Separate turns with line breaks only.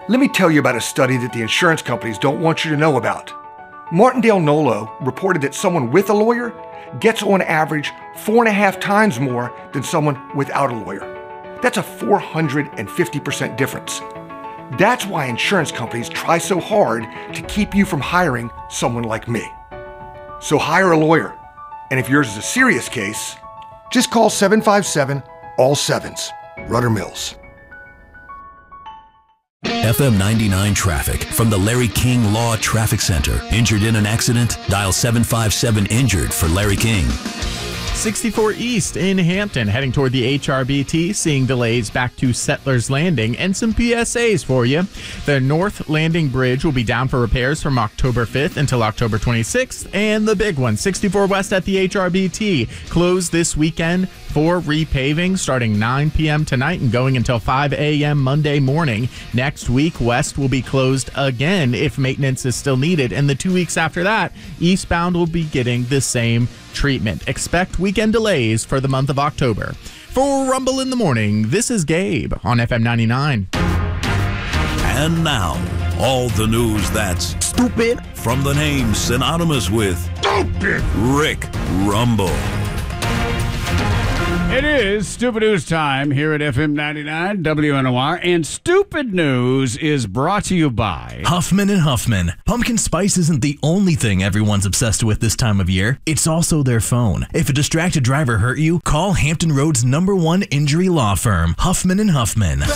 Let me tell you about a study that the insurance companies don't want you to know about. Martindale Nolo reported that someone with a lawyer gets on average 4.5 times more than someone without a lawyer. That's a 450% difference. That's why insurance companies try so hard to keep you from hiring someone like me. So hire a lawyer. And if yours is a serious case, just call 757 all sevens. Rudder Mills.
FM 99 traffic from the Larry King Law Traffic Center. Injured in an accident? Dial 757 injured for Larry King.
64 East in Hampton, heading toward the HRBT, seeing delays back to Settlers Landing, and some PSAs for you. The North Landing Bridge will be down for repairs from October 5th until October 26th, and the big one, 64 West at the HRBT, closed this weekend for repaving starting 9 p.m. tonight and going until 5 a.m. Monday morning. Next week, West will be closed again if maintenance is still needed, and the 2 weeks after that, eastbound will be getting the same treatment. Expect weekend delays for the month of October. For Rumble in the Morning, this is Gabe on FM 99.
And now, all the news that's stupid from the name synonymous with stupid, Rick Rumble.
It is Stupid News time here at FM 99 WNOR, and Stupid News is brought to you by
Huffman & Huffman. Pumpkin spice isn't the only thing everyone's obsessed with this time of year. It's also their phone. If a distracted driver hurt you, call Hampton Road's #1 injury law firm, Huffman & Huffman.